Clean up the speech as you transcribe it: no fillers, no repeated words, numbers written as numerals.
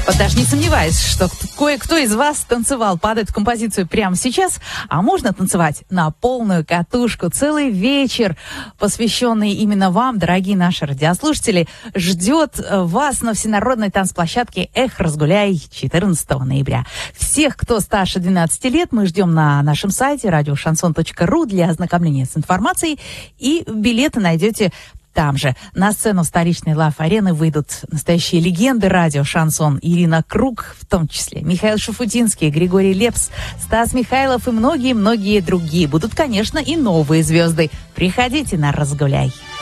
Вот даже не сомневаюсь, что кое-кто из вас танцевал под эту композицию прямо сейчас, а можно танцевать на полную катушку. Целый вечер, посвященный именно вам, дорогие наши радиослушатели, ждет вас на всенародной танцплощадке «Эх, разгуляй» 14 ноября. Всех, кто старше 12 лет, мы ждем на нашем сайте радиошансон.ру для ознакомления с информацией, и билеты найдете там же. На сцену столичной Лав-арены выйдут настоящие легенды радио «Шансон». Ирина Круг, в том числе Михаил Шуфутинский, Григорий Лепс, Стас Михайлов и многие-многие другие. Будут, конечно, и новые звезды. Приходите на «Разгуляй».